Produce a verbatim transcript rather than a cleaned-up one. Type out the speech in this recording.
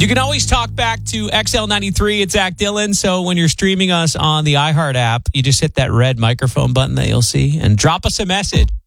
You can always talk back to X L ninety-three. It's Zach Dillon. So when you're streaming us on the iHeart app, you just hit that red microphone button that you'll see and drop us a message.